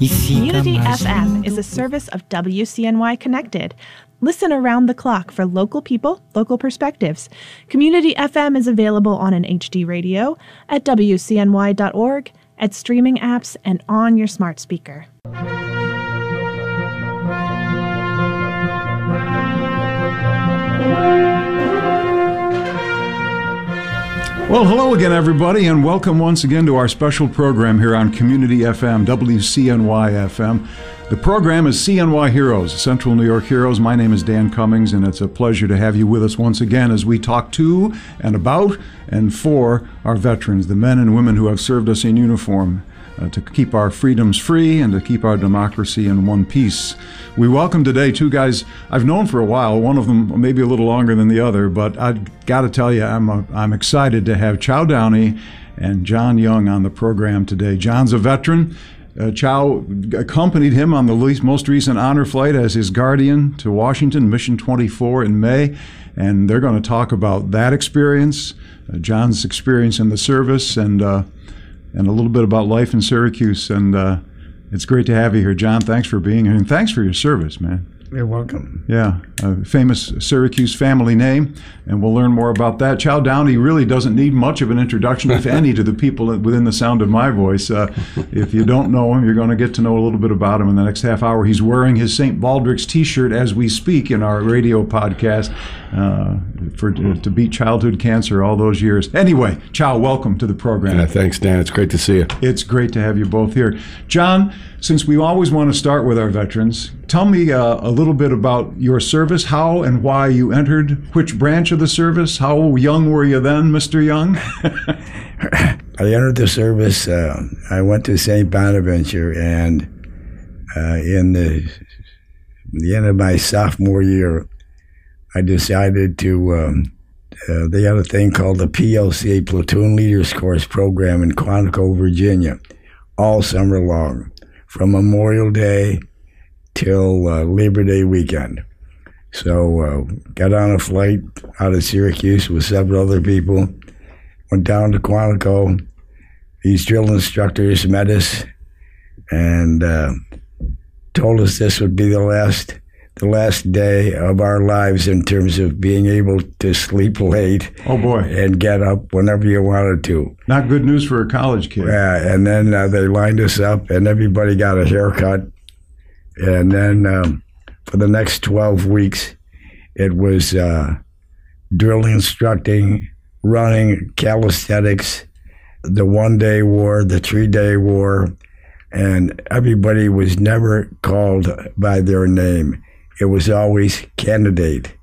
Community FM is a service of WCNY Connected. Listen around the clock for local people, local perspectives. Community FM is available on an HD radio, at WCNY.org, at streaming apps, and on your smart speaker. Well, hello again, everybody, and welcome once again to our special program here on Community FM, WCNY FM. The program is CNY Heroes, Central New York Heroes. My name is Dan Cummings, and it's a pleasure to have you with us once again as we talk to and about and for our veterans, the men and women who have served us in uniform, to keep our freedoms free and to keep our democracy in one piece. We welcome today two guys I've known for a while, one of them maybe a little longer than the other, but I've got to tell you, I'm excited to have Chow Downey and John Young on the program today. John's a veteran. Chow accompanied him on the most recent honor flight as his guardian to Washington, Mission 24 in May, and they're going to talk about that experience, John's experience in the service, and a little bit about life in Syracuse. And it's great to have you here, John. Thanks for being here, and thanks for your service, man. You're welcome. Yeah, a famous Syracuse family name, and we'll learn more about that. Chow Downey really doesn't need much of an introduction, if any, to the people within the sound of my voice. If you don't know him, you're going to get to know a little bit about him in the next half hour. He's wearing his St. Baldrick's T-shirt as we speak in our radio podcast to beat childhood cancer all those years. Anyway, Chow, welcome to the program. Yeah, thanks, Dan. It's great to see you. It's great to have you both here. John, since we always want to start with our veterans, tell me a little bit about your service, how and why you entered, which branch of the service, how young were you then, Mr. Young? I entered the service, I went to St. Bonaventure, and in the end of my sophomore year, I decided to, they had a thing called the PLCA, Platoon Leaders Course program in Quantico, Virginia, all summer long, from Memorial Day till Labor Day weekend. So got on a flight out of Syracuse with several other people, went down to Quantico. These drill instructors met us and told us this would be the last day of our lives in terms of being able to sleep late. Oh, boy. And get up whenever you wanted to. Not good news for a college kid. Yeah, and then they lined us up, and everybody got a haircut. And then for the next 12 weeks, it was drill instructing, running, calisthenics, the one-day war, the three-day war, and everybody was never called by their name. It was always candidate.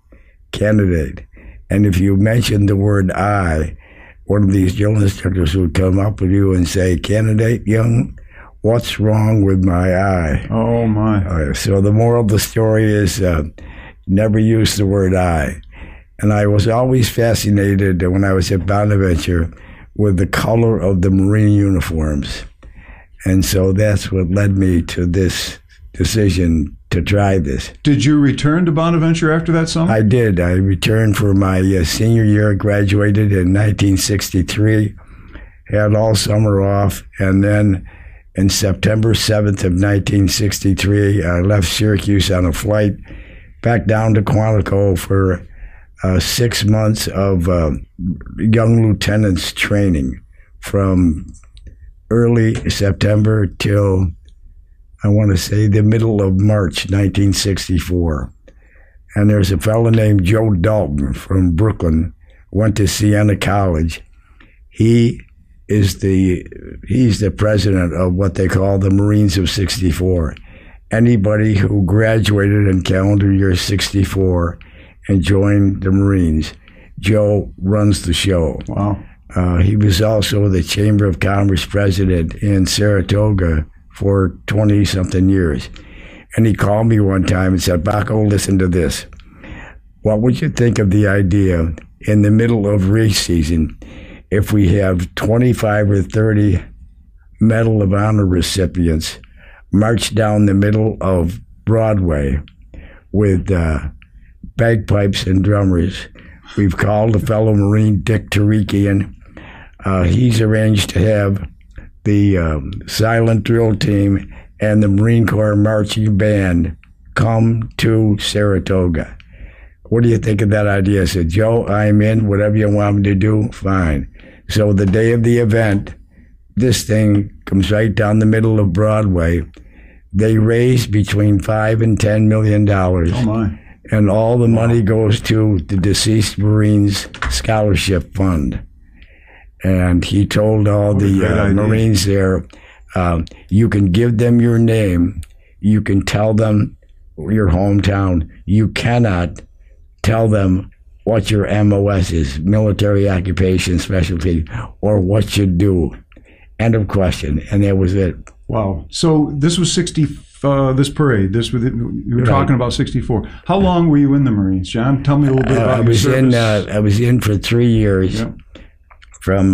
And if you mentioned the word I, one of these drill instructors would come up with you and say, "Candidate Young, what's wrong with my eye?" Oh, my. So the moral of the story is never use the word I. And I was always fascinated when I was at Bonaventure with the color of the Marine uniforms. And so that's what led me to this decision to try this. Did you return to Bonaventure after that summer? I did. I returned for my senior year, graduated in 1963, had all summer off, and then in September 7th of 1963, I left Syracuse on a flight back down to Quantico for 6 months of young lieutenants training from early September till, I want to say, the middle of March 1964. And there's a fellow named Joe Dalton from Brooklyn, went to Siena College. He's the president of what they call the Marines of 64. Anybody who graduated in calendar year 64 and joined the Marines, Joe runs the show. Wow. He was also the Chamber of Commerce president in Saratoga for 20-something years. And he called me one time and said, "Baco, listen to this. What would you think of the idea in the middle of race season if we have 25 or 30 Medal of Honor recipients march down the middle of Broadway with bagpipes and drummers? We've called a fellow Marine, Dick Tarikian. He's arranged to have the silent drill team and the Marine Corps Marching Band come to Saratoga. What do you think of that idea? I said, Joe, I'm in. Whatever you want me to do, fine. So the day of the event, this thing comes right down the middle of Broadway. They raise between $5 and $10 million. Oh, my. And all the money goes to the Deceased Marines Scholarship Fund. And he told all the Marines there, you can give them your name. You can tell them your hometown. You cannot tell them what your MOS is, military occupation specialty, or what you do. End of question. And that was it. Wow. So this was this parade. You were talking about 64. How long were you in the Marines, John? Tell me a little bit about your service. I was in for 3 years. Yep. From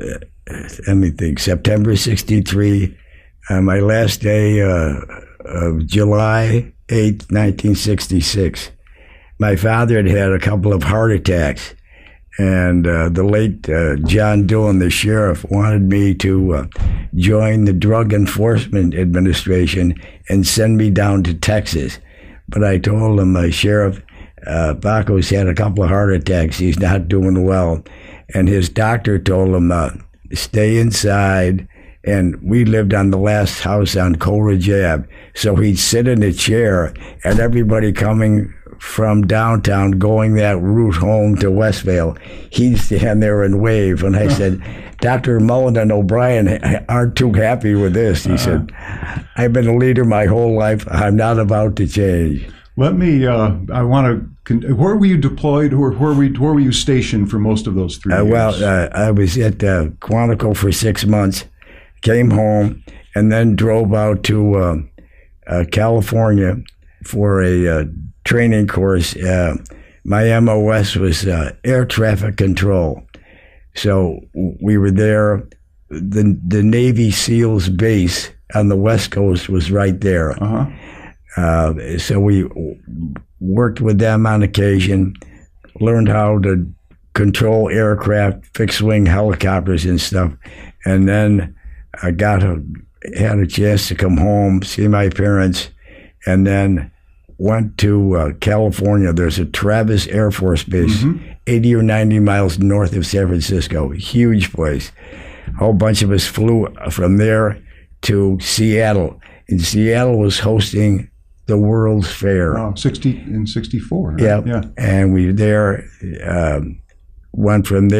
September 63. My last day of July 8th, 1966. My father had a couple of heart attacks, and the late John Doohan, the sheriff, wanted me to join the Drug Enforcement Administration and send me down to Texas. But I told him, Sheriff, Baco's had a couple of heart attacks. He's not doing well. And his doctor told him, stay inside. And we lived on the last house on Coleridge Ave. So he'd sit in a chair, and everybody coming from downtown going that route home to Westvale, he'd stand there and wave. And I said, Dr. Mullen and O'Brien aren't too happy with this. He said, I've been a leader my whole life. I'm not about to change. Let me, where were you deployed, or where were you stationed for most of those 3 years? Well, I was at Quantico for 6 months, came home, and then drove out to California for a training course. My MOS was air traffic control. So we were there. The Navy SEALs base on the West Coast was right there. Uh-huh. So we worked with them on occasion, learned how to control aircraft, fixed-wing helicopters and stuff, and then I had a chance to come home, see my parents, and then went to California. There's a Travis Air Force Base, 80 or 90 miles north of San Francisco, huge place. A whole bunch of us flew from there to Seattle, and Seattle was hosting the World's Fair. Oh, 64. Right? Yeah. And we were there, went from there.